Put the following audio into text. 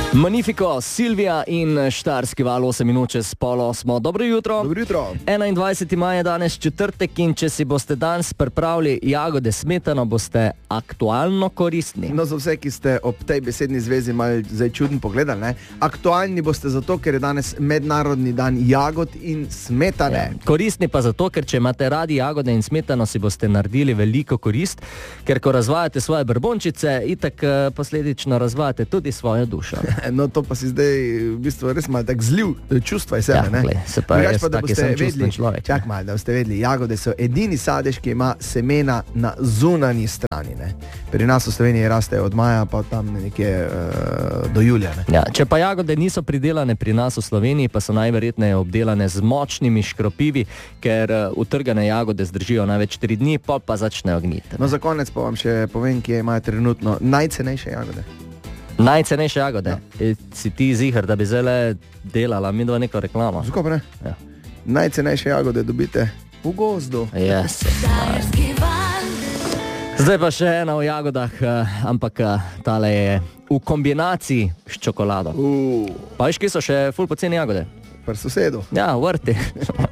Magnifico, Silvija in Štajerski val 8 minut čez pol 8. Dobro jutro. Dobro jutro. 21. maj je danes četrtek in če si boste danes pripravili jagode smetano, boste aktualno koristni. No, za vse, ki ste ob tej besedni zvezi malo zdaj čudno pogledali, ne? Aktualni boste zato, ker je danes mednarodni dan jagod in smetane. Ja, koristni pa zato, ker če imate radi jagode in smetano, si boste naredili veliko korist, ker ko razvajate svoje brbončice, itak posledično razvajate tudi svojo dušo. No, to pa si zdaj v bistvu res malo tak zliv čustva iz sebe, ne? Ja, se pa res, taki sem čustven človek. Čak malo, da boste vedeli, jagode so edini sadež, ki ima semena na zunanji strani, ne? Pri nas v Sloveniji rastejo od maja pa tam nekje do julija, ne? Ja, če pa jagode niso pridelane pri nas v Sloveniji, pa so najverjetneje obdelane z močnimi škropivi, ker utrgane jagode zdržijo največ 3 dni, pa začnejo gniti. No, za konec pa vam še povem, kje imajo trenutno najcenejše jagode. Najcenejše jagode? Ja. Si ti zihar, da bi zdaj delala midva neko reklamo? Zakaj pa ne? Ja. Najcenejše jagode dobite v gozdu. Yes. Zdaj pa še ena o jagodah, ampak tale je v kombinaciji s čokolado. Pa veš, kje so še ful poceni jagode? Pri sosedu. Ja, vrti.